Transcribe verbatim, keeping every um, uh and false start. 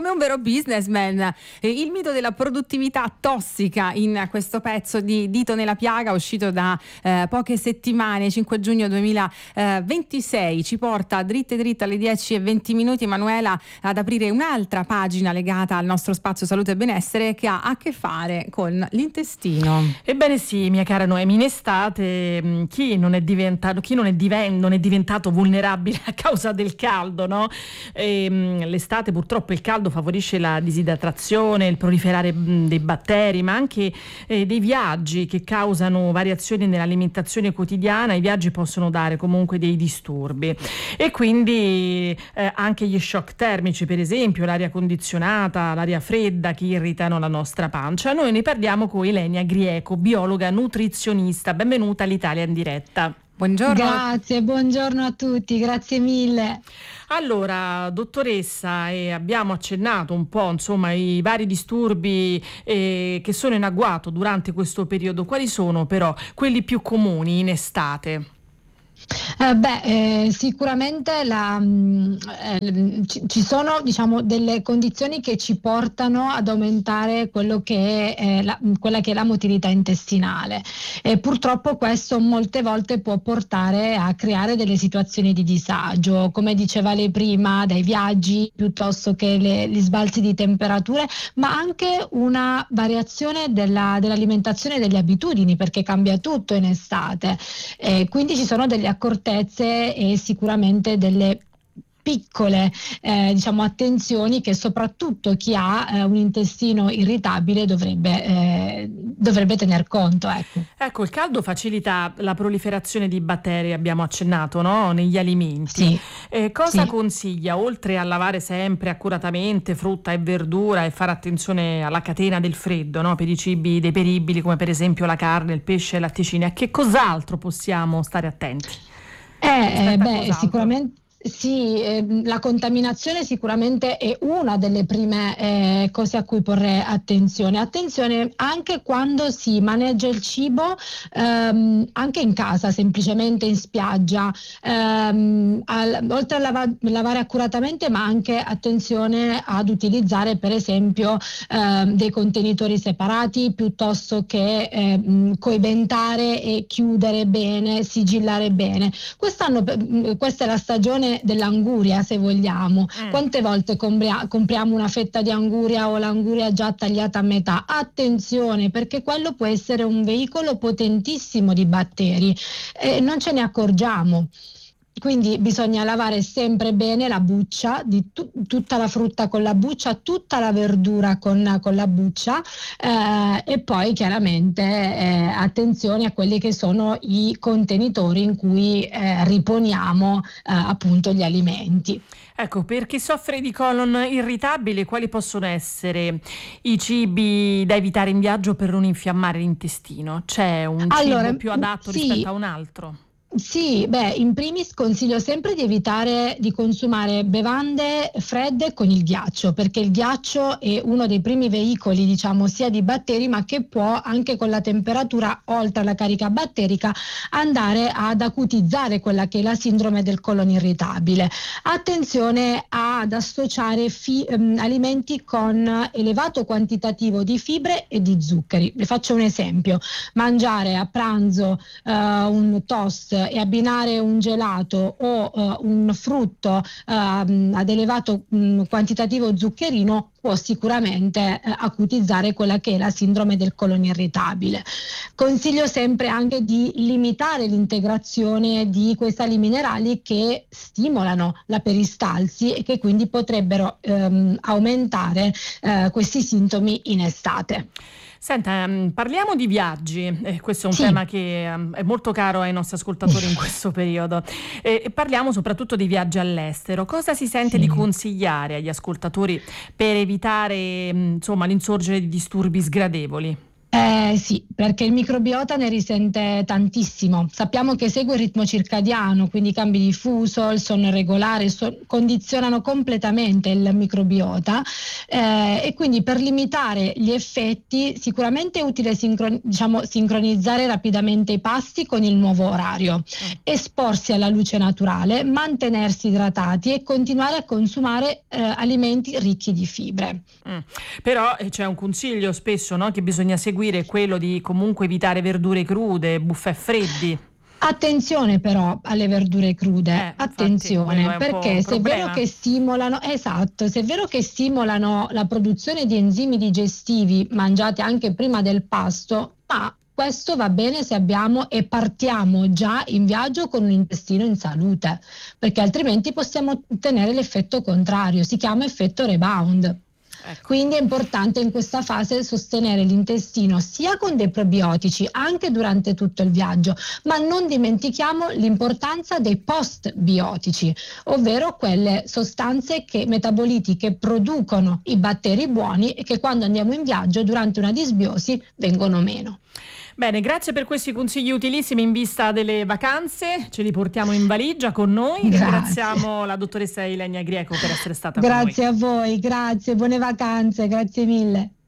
come un vero businessman. Eh, il mito della produttività tossica in questo pezzo di Dito nella piaga, uscito da eh, poche settimane, cinque giugno duemilaventisei, ci porta dritte dritte alle dieci e venti minuti, Emanuela, ad aprire un'altra pagina legata al nostro spazio salute e benessere che ha a che fare con l'intestino. Ebbene sì, mia cara Noemi, in estate chi non è diventato, chi non è, diven- non è diventato vulnerabile a causa del caldo, no? E, l'estate purtroppo il caldo favorisce la disidratazione, il proliferare dei batteri, ma anche eh, dei viaggi che causano variazioni nell'alimentazione quotidiana. I viaggi possono dare comunque dei disturbi e quindi eh, anche gli shock termici, per esempio l'aria condizionata, l'aria fredda, che irritano la nostra pancia. Noi ne parliamo con Ilenia Grieco, biologa nutrizionista. Benvenuta all'Italia in diretta. Buongiorno. Grazie, buongiorno a tutti, grazie mille. Allora, dottoressa, eh, abbiamo accennato un po', insomma, i vari disturbi eh, che sono in agguato durante questo periodo. Quali sono però quelli più comuni in estate? Eh, beh, eh, sicuramente la, mh, eh, ci, ci sono, diciamo, delle condizioni che ci portano ad aumentare quello che è, eh, la, quella che è la motilità intestinale, e purtroppo questo molte volte può portare a creare delle situazioni di disagio, come diceva lei prima, dai viaggi piuttosto che le, gli sbalzi di temperature, ma anche una variazione della, dell'alimentazione e delle abitudini, perché cambia tutto in estate, e quindi ci sono delle accortezze e sicuramente delle piccole eh, diciamo attenzioni che soprattutto chi ha eh, un intestino irritabile dovrebbe, eh, dovrebbe tener conto. Ecco. ecco, il caldo facilita la proliferazione di batteri, abbiamo accennato, no? Negli alimenti. Sì. Eh, cosa sì. consiglia, oltre a lavare sempre accuratamente frutta e verdura e fare attenzione alla catena del freddo, no? Per i cibi deperibili come per esempio la carne, il pesce e i latticini, a che cos'altro possiamo stare attenti? Eh, beh, sicuramente sì, eh, la contaminazione sicuramente è una delle prime eh, cose a cui porre attenzione. Attenzione anche quando si maneggia il cibo, ehm, anche in casa, semplicemente in spiaggia, ehm, al, oltre a lava, lavare accuratamente, ma anche attenzione ad utilizzare per esempio ehm, dei contenitori separati, piuttosto che ehm, coibentare e chiudere bene, sigillare bene. Quest'anno, questa è la stagione dell'anguria, se vogliamo. Mm. Quante volte compria- compriamo una fetta di anguria o l'anguria già tagliata a metà? Attenzione, perché quello può essere un veicolo potentissimo di batteri e non ce ne accorgiamo. Quindi bisogna lavare sempre bene la buccia, di tu- tutta la frutta con la buccia, tutta la verdura con, con la buccia, eh, e poi chiaramente eh, attenzione a quelli che sono i contenitori in cui eh, riponiamo eh, appunto gli alimenti. Ecco, per chi soffre di colon irritabile, quali possono essere i cibi da evitare in viaggio per non infiammare l'intestino? C'è un allora, cibo più adatto sì. rispetto a un altro? Sì, beh, in primis consiglio sempre di evitare di consumare bevande fredde con il ghiaccio, perché il ghiaccio è uno dei primi veicoli, diciamo, sia di batteri, ma che può anche con la temperatura, oltre alla carica batterica, andare ad acutizzare quella che è la sindrome del colon irritabile. Attenzione ad associare fi- ehm, alimenti con elevato quantitativo di fibre e di zuccheri. Vi faccio un esempio: mangiare a pranzo eh, un toast e abbinare un gelato o uh, un frutto uh, ad elevato um, quantitativo zuccherino può sicuramente uh, acutizzare quella che è la sindrome del colon irritabile. Consiglio sempre anche di limitare l'integrazione di quei sali minerali che stimolano la peristalsi e che quindi potrebbero um, aumentare uh, questi sintomi in estate. Senta, um, parliamo di viaggi, eh, questo è un sì. tema che um, è molto caro ai nostri ascoltatori in questo periodo, e eh, parliamo soprattutto di viaggi all'estero. Cosa si sente sì. di consigliare agli ascoltatori per evitare um, insomma l'insorgere di disturbi sgradevoli? Eh, sì, perché il microbiota ne risente tantissimo. Sappiamo che segue il ritmo circadiano, quindi i cambi di fuso, il sonno irregolare so- condizionano completamente il microbiota eh, e quindi per limitare gli effetti sicuramente è utile sincron- diciamo, sincronizzare rapidamente i pasti con il nuovo orario, mm. esporsi alla luce naturale, mantenersi idratati e continuare a consumare eh, alimenti ricchi di fibre. Mm. Però eh, c'è un consiglio spesso, no, che bisogna seguire, quello di comunque evitare verdure crude, buffet freddi. Attenzione però alle verdure crude, eh, attenzione, infatti, perché se è vero che stimolano, esatto, se è vero che stimolano la produzione di enzimi digestivi mangiati anche prima del pasto, ma questo va bene se abbiamo e partiamo già in viaggio con un intestino in salute, perché altrimenti possiamo ottenere l'effetto contrario, si chiama effetto rebound. Ecco. Quindi è importante in questa fase sostenere l'intestino sia con dei probiotici anche durante tutto il viaggio, ma non dimentichiamo l'importanza dei postbiotici, ovvero quelle sostanze che, metaboliti che producono i batteri buoni e che quando andiamo in viaggio durante una disbiosi vengono meno. Bene, grazie per questi consigli utilissimi in vista delle vacanze, ce li portiamo in valigia con noi. Grazie. Ringraziamo la dottoressa Ilenia Grieco per essere stata grazie con noi. Grazie a voi, grazie, buone vacanze, grazie mille.